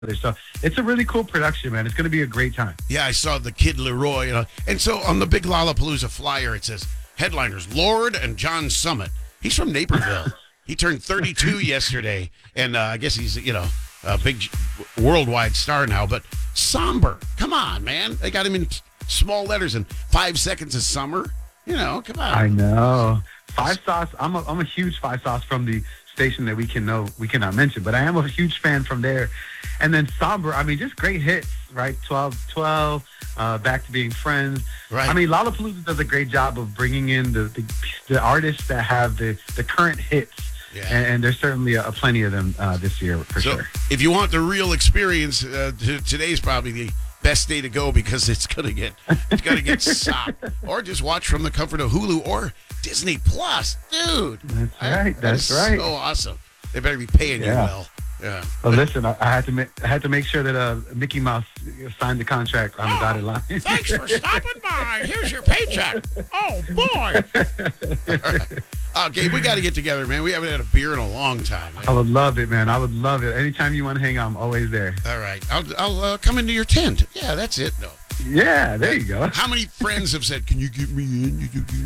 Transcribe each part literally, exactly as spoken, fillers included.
So it's a really cool production, man. It's going to be a great time. Yeah, I saw the Kid Leroy. You know, and so on the big Lollapalooza flyer, it says headliners Lorde and John Summit. He's from Naperville. He turned thirty-two yesterday, and uh, I guess he's, you know, a big worldwide star now. But somber, come on, man. They got him in small letters and five seconds of summer. You know, come on. I know. Five Sauce. I'm a, I'm a huge Five Sauce from the station that we can know we cannot mention, but I am a huge fan from there. And then Somber, I mean, just great hits, right? twelve twelve, uh, Back to Being Friends. Right. I mean, Lollapalooza does a great job of bringing in the the, the artists that have the, the current hits. Yeah. And, and there's certainly a, a plenty of them uh, this year, for so sure. If you want the real experience, uh, t- today's probably the best day to go because it's gonna get it's gonna get socked. Or just watch from the comfort of Hulu or Disney Plus, dude. That's I, right. That's that is right. So awesome. They better be paying yeah. you well. Yeah. Well, listen, I, I had to make I had to make sure that uh, Mickey Mouse signed the contract on oh, the dotted line. Thanks for stopping by. Here's your paycheck. Oh boy. All right. Okay, we got to get together, man. We haven't had a beer in a long time. Man. I would love it, man. I would love it. Anytime you want to hang out, I'm always there. All right. I'll, I'll uh, come into your tent. Yeah, that's it. No. Yeah, there you go. How many friends have said, can you get me in?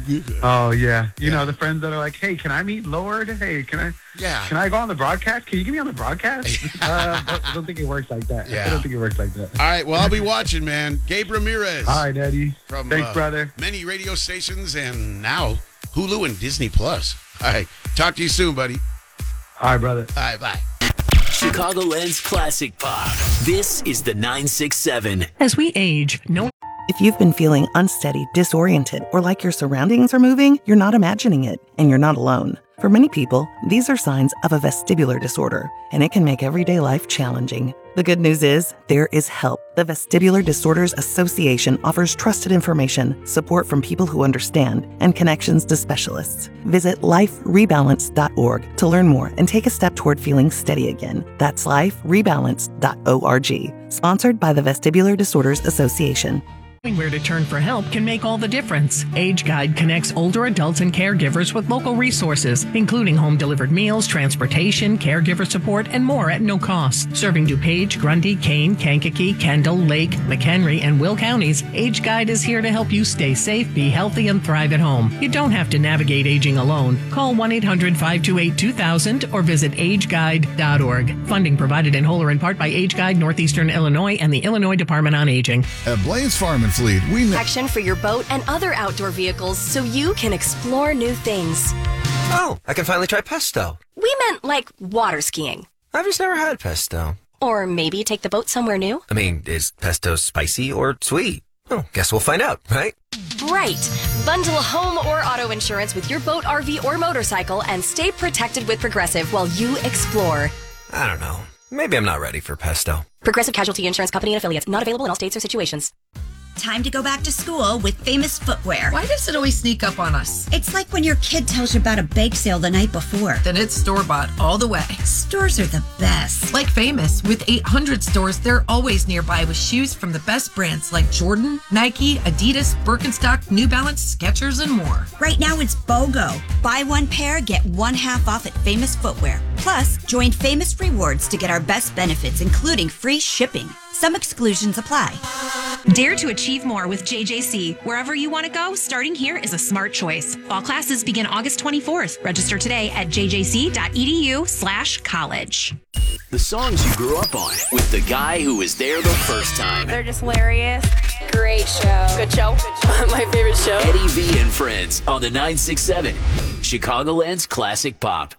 Oh, yeah. You yeah. know, the friends that are like, hey, can I meet Lorde? Hey, can I Yeah. Can I go on the broadcast? Can you get me on the broadcast? uh, I don't think it works like that. Yeah. I don't think it works like that. All right. Well, I'll be watching, man. Gabe Ramirez. All right, Eddie. From, Thanks, uh, brother. many radio stations and now Hulu and Disney Plus. All right. Talk to you soon, buddy. All right, brother. All right. Bye. Chicagoland's Classic Pop. This is the nine six seven. As we age, no. If you've been feeling unsteady, disoriented, or like your surroundings are moving, you're not imagining it, and you're not alone. For many people, these are signs of a vestibular disorder, and it can make everyday life challenging. The good news is, there is help. The Vestibular Disorders Association offers trusted information, support from people who understand, and connections to specialists. Visit life rebalance dot org to learn more and take a step toward feeling steady again. That's life rebalance dot org. Sponsored by the Vestibular Disorders Association. Knowing where to turn for help can make all the difference. Age Guide connects older adults and caregivers with local resources, including home-delivered meals, transportation, caregiver support, and more at no cost. Serving DuPage, Grundy, Kane, Kankakee, Kendall, Lake, McHenry, and Will counties, Age Guide is here to help you stay safe, be healthy, and thrive at home. You don't have to navigate aging alone. Call one eight hundred five two eight two thousand or visit age guide dot org. Funding provided in whole or in part by Age Guide, Northeastern Illinois, and the Illinois Department on Aging. At Blaine's Farm and Fleet, we know protection for your boat and other outdoor vehicles so you can explore new things. Oh, I can finally try pesto. We meant like water skiing. I've just never had pesto. Or maybe take the boat somewhere new. I mean, is pesto spicy or sweet? Oh, guess we'll find out, right? Right. Bundle home or auto insurance with your boat, R V, or motorcycle and stay protected with Progressive while you explore. I don't know. Maybe I'm not ready for pesto. Progressive Casualty Insurance Company and Affiliates. Not available in all states or situations. Time to go back to school with Famous Footwear. Why does it always sneak up on us? It's like when your kid tells you about a bake sale the night before. Then it's store-bought all the way. Stores are the best. Like Famous, with eight hundred stores, they're always nearby with shoes from the best brands like Jordan, Nike, Adidas, Birkenstock, New Balance, Skechers, and more. Right now it's BOGO. Buy one pair, get one half off at Famous Footwear. Plus, join Famous Rewards to get our best benefits, including free shipping. Some exclusions apply. Dare to achieve more with J J C. Wherever you want to go, starting here is a smart choice. Fall classes begin August twenty-fourth. Register today at j j c dot e d u slash college. The songs you grew up on with the guy who was there the first time. They're just hilarious. Great show. Good show. My favorite show. Eddie V and Friends on the nine six seven. Chicagoland's Classic Pop.